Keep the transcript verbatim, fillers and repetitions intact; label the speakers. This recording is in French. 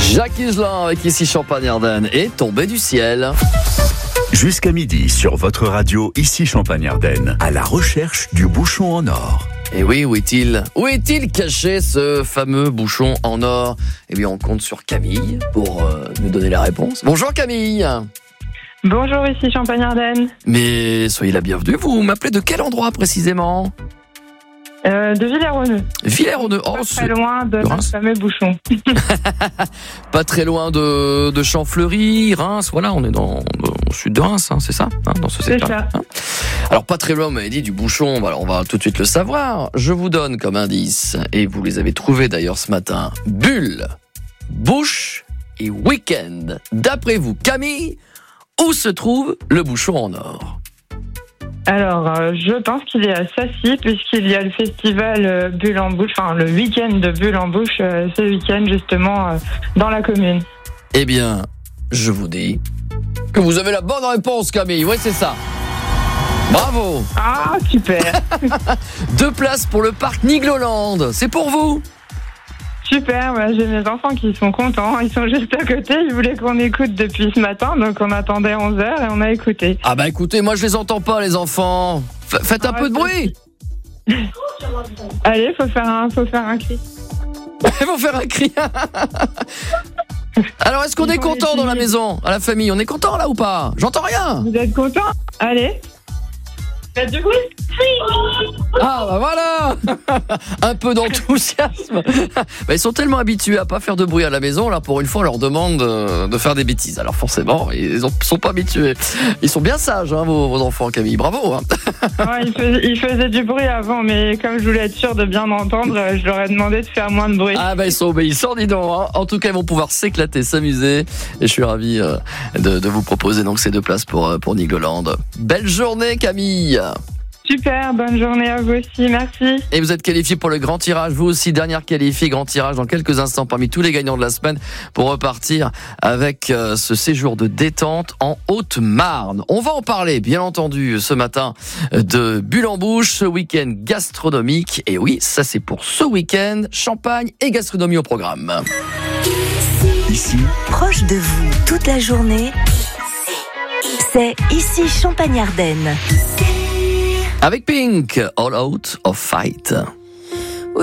Speaker 1: Jacques Higelin avec ici Champagne-Ardenne et Tombé du ciel.
Speaker 2: Jusqu'à midi sur votre radio, ici Champagne-Ardenne, à la recherche du bouchon en or.
Speaker 1: Et oui, où est-il Où est-il caché ce fameux bouchon en or ? Eh bien, on compte sur Camille pour euh, nous donner la réponse. Bonjour Camille.
Speaker 3: Bonjour, ici Champagne-Ardenne.
Speaker 1: Mais soyez la bienvenue, vous m'appelez de quel endroit précisément ?
Speaker 3: Euh, de Villers-Ronneux.
Speaker 1: Villers-Ronneux, oh,
Speaker 3: Pas
Speaker 1: c'est
Speaker 3: très loin de notre fameux bouchon.
Speaker 1: pas très loin de, de Champfleury, Reims, voilà, on est dans, dans au sud de Reims, hein, c'est ça, hein, dans ce secteur.
Speaker 3: C'est ça.
Speaker 1: Hein. Alors pas très loin, vous m'avez dit du bouchon, voilà, on va tout de suite le savoir. Je vous donne comme indice, et vous les avez trouvés d'ailleurs ce matin, bulle, bouche et week-end. D'après vous, Camille, où se trouve le bouchon en or ?
Speaker 3: Alors, euh, je pense qu'il est à Sassy, puisqu'il y a le festival euh, Bulle en Bouche, enfin le week-end de Bulle en Bouche, euh, ce week-end justement euh, dans la commune.
Speaker 1: Eh bien, je vous dis que vous avez la bonne réponse, Camille. Oui, c'est ça. Bravo.
Speaker 3: Ah, super.
Speaker 1: Deux places pour le parc Nigloland. C'est pour vous.
Speaker 3: Super, bah, j'ai mes enfants qui sont contents, ils sont juste à côté, ils voulaient qu'on écoute depuis ce matin, donc on attendait onze heures et on a écouté.
Speaker 1: Ah bah écoutez, moi je les entends pas les enfants. F- faites un
Speaker 3: ah,
Speaker 1: peu de bruit.
Speaker 3: Allez, faut faire un, faut faire un cri.
Speaker 1: Ils vont faire un cri. Alors est-ce qu'on est content dans la maison, à la famille ? On est content là ou pas ? J'entends rien.
Speaker 3: Vous êtes contents ? Allez. Faites du bruit.
Speaker 1: Ah bah voilà. Un peu d'enthousiasme. Bah, ils sont tellement habitués à pas faire de bruit à la maison, là pour une fois on leur demande de faire des bêtises. Alors forcément ils ne sont pas habitués. Ils sont bien sages hein, vos, vos enfants, Camille, bravo hein.
Speaker 3: Ouais, ils, faisaient, ils faisaient du bruit avant, mais comme je voulais être sûre de bien entendre, je leur ai demandé de faire moins de bruit.
Speaker 1: Ah bah ils sont obéissants, dis donc hein. En tout cas ils vont pouvoir s'éclater, s'amuser. Et je suis ravi euh, de, de vous proposer donc ces deux places pour, pour Nigloland. Belle journée Camille.
Speaker 3: Super, bonne journée à vous aussi, merci.
Speaker 1: Et vous êtes qualifié pour le grand tirage, vous aussi, dernière qualifiée, grand tirage dans quelques instants parmi tous les gagnants de la semaine pour repartir avec euh, ce séjour de détente en Haute-Marne. On va en parler, bien entendu, ce matin de Bulle en Bouche, ce week-end gastronomique. Et oui, ça c'est pour ce week-end, champagne et gastronomie au programme.
Speaker 2: Ici,
Speaker 4: proche de vous toute la journée, c'est ici Champagne-Ardenne.
Speaker 1: Avec Pink, All Out of Fight.